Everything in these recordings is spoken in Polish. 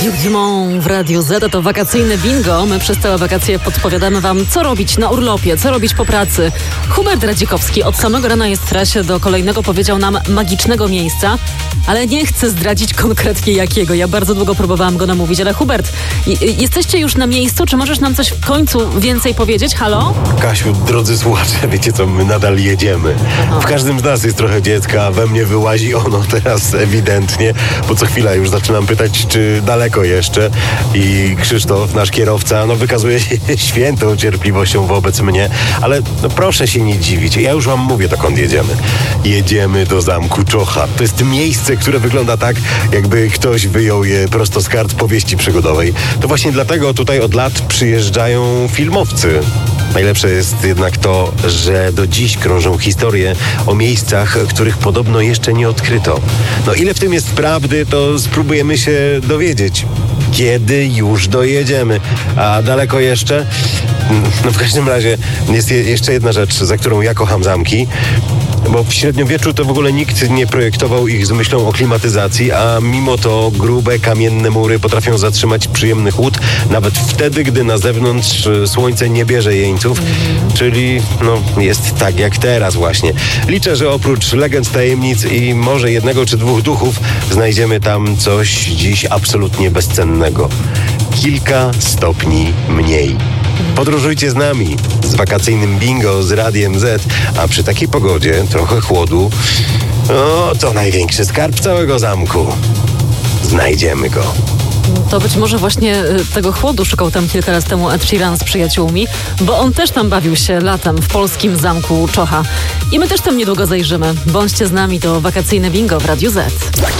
Duke Dumont w Radiu Z, to wakacyjne bingo. My przez całe wakacje podpowiadamy wam, co robić na urlopie, co robić po pracy. Hubert Radzikowski od samego rana jest w trasie do kolejnego, powiedział nam, magicznego miejsca, ale nie chcę zdradzić konkretnie jakiego. Ja bardzo długo próbowałam go namówić, ale Hubert, jesteście już na miejscu? Czy możesz nam coś w końcu więcej powiedzieć? Halo? Kasiu, drodzy słuchacze, wiecie co, my nadal jedziemy. W każdym z nas jest trochę dziecka, we mnie wyłazi ono teraz ewidentnie, bo co chwila już zaczynam pytać, czy daleko jeszcze, i Krzysztof, nasz kierowca, wykazuje się świętą cierpliwością wobec mnie, ale proszę się nie dziwić, ja już wam mówię, dokąd jedziemy. Jedziemy do Zamku Czocha. To jest miejsce, które wygląda tak, jakby ktoś wyjął je prosto z kart powieści przygodowej. To właśnie dlatego tutaj od lat przyjeżdżają filmowcy. Najlepsze jest jednak to, że do dziś krążą historie o miejscach, których podobno jeszcze nie odkryto. Ile w tym jest prawdy, to spróbujemy się dowiedzieć. Kiedy już dojedziemy? A daleko jeszcze? W każdym razie jest jeszcze jedna rzecz, za którą ja kocham zamki. Bo w średniowieczu to w ogóle nikt nie projektował ich z myślą o klimatyzacji, a mimo to grube, kamienne mury potrafią zatrzymać przyjemny chłód, nawet wtedy, gdy na zewnątrz słońce nie bierze jeńców, czyli jest tak jak teraz właśnie. Liczę, że oprócz legend, tajemnic i może jednego czy dwóch duchów znajdziemy tam coś dziś absolutnie bezcennego. Kilka stopni mniej. Podróżujcie z nami, z wakacyjnym bingo, z Radiem Z, a przy takiej pogodzie trochę chłodu, to największy skarb całego zamku. Znajdziemy go. To być może właśnie tego chłodu szukał tam kilka lat temu Ed Sheeran z przyjaciółmi, bo on też tam bawił się latem w polskim Zamku Czocha. I my też tam niedługo zajrzymy. Bądźcie z nami, to wakacyjne bingo w Radiu Z.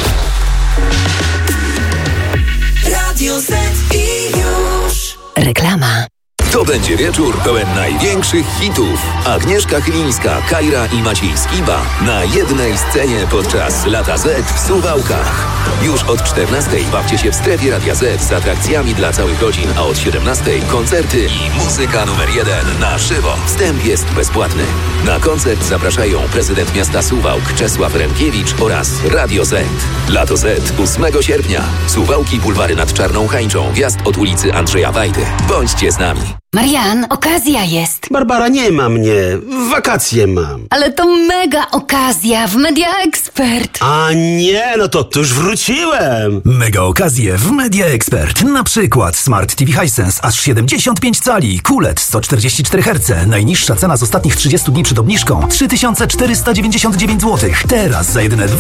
Radio Z i już. Reklama. To będzie wieczór pełen największych hitów. Agnieszka Chylińska, Kajra i Maciej Skiba na jednej scenie podczas Lata Z w Suwałkach. Już od 14:00 bawcie się w strefie Radia Z z atrakcjami dla całych rodzin, a od 17:00 koncerty i muzyka numer 1 na żywo. Wstęp jest bezpłatny. Na koncert zapraszają prezydent miasta Suwałk Czesław Rękiewicz oraz Radio Z. Lato Z 8 sierpnia. Suwałki, bulwary nad Czarną Hańczą. Wjazd od ulicy Andrzeja Wajdy. Bądźcie z nami. Marian, okazja jest. Barbara, nie ma mnie. Wakacje mam. Ale to mega okazja w Media Expert. A nie, to już wróciłem. Mega okazje w Media Expert. Na przykład Smart TV Hisense aż 75 cali, QLED 144 Hz. Najniższa cena z ostatnich 30 dni przed obniżką 3499 zł. Teraz za jedyne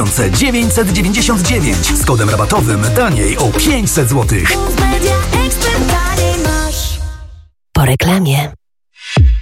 2999. Z kodem rabatowym taniej o 500 zł. Po reklamie.